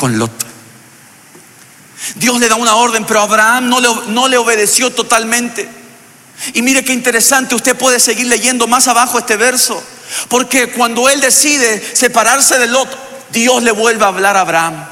con Lot. Dios le da una orden, pero Abraham no le obedeció totalmente. Y mire qué interesante, usted puede seguir leyendo más abajo este verso, porque cuando él decide separarse de Lot, Dios le vuelve a hablar a Abraham.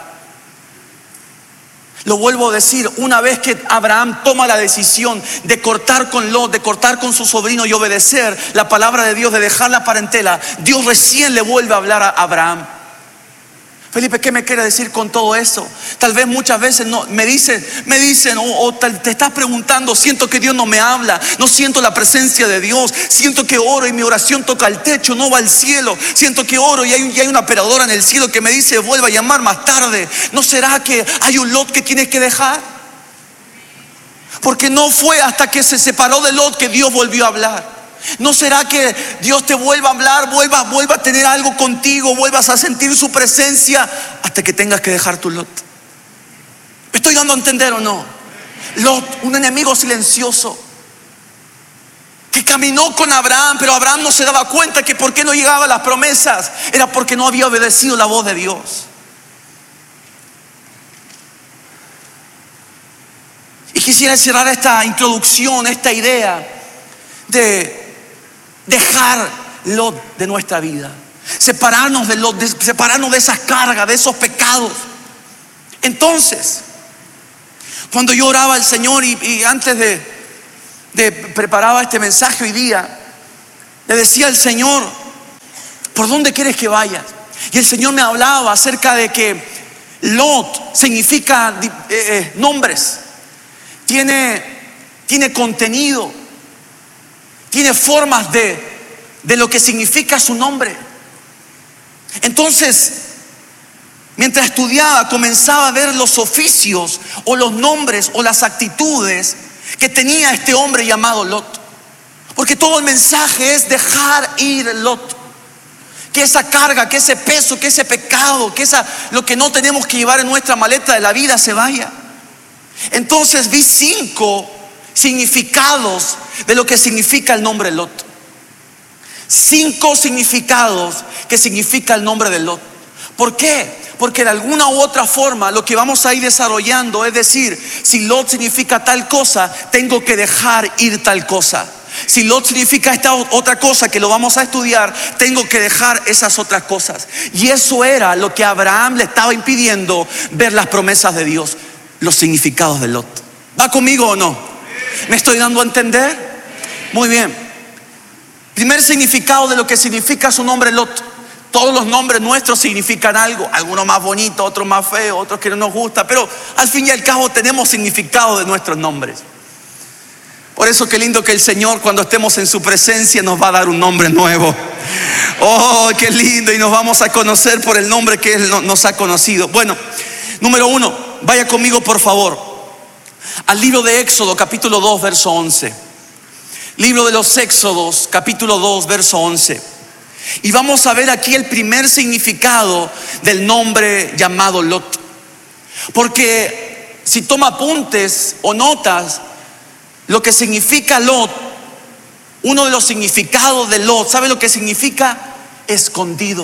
Lo vuelvo a decir, una vez que Abraham toma la decisión de cortar con Lot, de cortar con su sobrino y obedecer la palabra de Dios, de dejar la parentela, Dios recién le vuelve a hablar a Abraham. Felipe, ¿qué me quiere decir con todo eso? Tal vez muchas veces me dicen o te estás preguntando, siento que Dios no me habla, no siento la presencia de Dios, siento que oro y mi oración toca el techo, no va al cielo, siento que oro y hay una operadora en el cielo que me dice vuelva a llamar más tarde. ¿No será que hay un Lot que tienes que dejar? Porque no fue hasta que se separó de Lot que Dios volvió a hablar. ¿No será que Dios te vuelva a hablar, vuelva a tener algo contigo, vuelvas a sentir su presencia hasta que tengas que dejar tu Lot? ¿Me estoy dando a entender o no? Lot, un enemigo silencioso que caminó con Abraham, pero Abraham no se daba cuenta que por qué no llegaba a las promesas era porque no había obedecido la voz de Dios. Y quisiera cerrar esta introducción, esta idea de dejar Lot de nuestra vida, separarnos de Lot, separarnos de esas cargas, de esos pecados. Entonces, cuando yo oraba al Señor y antes de preparaba este mensaje hoy día, le decía al Señor, ¿por dónde quieres que vayas? Y el Señor me hablaba acerca de que Lot significa nombres, tiene contenido, tiene formas de lo que significa su nombre. Entonces, mientras estudiaba, comenzaba a ver los oficios o los nombres o las actitudes que tenía este hombre llamado Lot. Porque todo el mensaje es dejar ir Lot. Que esa carga, que ese peso, que ese pecado, lo que no tenemos que llevar en nuestra maleta de la vida se vaya. Entonces vi 5 significados de lo que significa el nombre Lot. 5 significados que significa el nombre de Lot. ¿Por qué? Porque de alguna u otra forma lo que vamos a ir desarrollando es decir, si Lot significa tal cosa, tengo que dejar ir tal cosa. Si Lot significa esta otra cosa que lo vamos a estudiar, tengo que dejar esas otras cosas. Y eso era lo que a Abraham le estaba impidiendo ver las promesas de Dios, los significados de Lot. ¿Va conmigo o no? ¿Me estoy dando a entender? Muy bien. Primer significado de lo que significa su nombre Lot. Todos los nombres nuestros significan algo. Algunos más bonitos, otros más feos, otros que no nos gusta. Pero al fin y al cabo tenemos significado de nuestros nombres. Por eso qué lindo que el Señor, cuando estemos en su presencia, nos va a dar un nombre nuevo. Oh, qué lindo. Y nos vamos a conocer por el nombre que Él nos ha conocido. Bueno, número 1, vaya conmigo por favor al libro de Éxodo, capítulo 2, verso 11. Libro de los Éxodos, capítulo 2, verso 11. Y vamos a ver aquí el primer significado del nombre llamado Lot. Porque si toma apuntes o notas lo que significa Lot, uno de los significados de Lot, ¿sabe lo que significa? Escondido,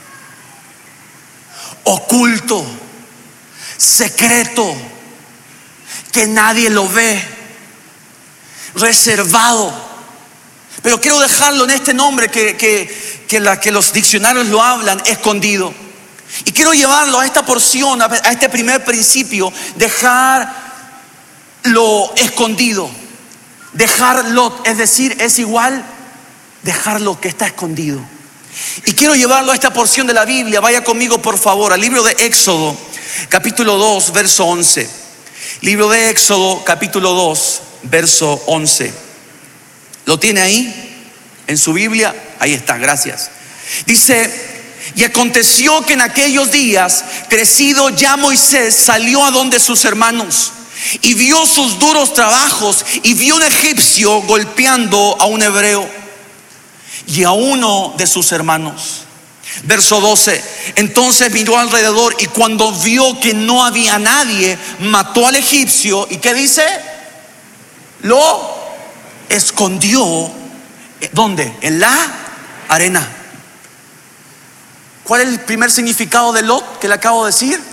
oculto, secreto, que nadie lo ve, reservado. Pero quiero dejarlo en este nombre que los diccionarios lo hablan, escondido. Y quiero llevarlo a esta porción, a este primer principio, dejar lo escondido. Dejar Lot, es decir, es igual dejar lo que está escondido. Y quiero llevarlo a esta porción de la Biblia. Vaya conmigo por favor al libro de Éxodo, capítulo 2, verso 11. Libro de Éxodo, capítulo 2, verso 11. ¿Lo tiene ahí? ¿En su Biblia? Ahí está, gracias. Dice: y aconteció que en aquellos días, crecido ya Moisés, salió a donde sus hermanos y vio sus duros trabajos y vio un egipcio golpeando a un hebreo y a uno de sus hermanos. Verso 12: entonces miró alrededor y cuando vio que no había nadie, mató al egipcio. ¿Y qué dice? Lo escondió. ¿Dónde? En la arena. ¿Cuál es el primer significado de Lot que le acabo de decir?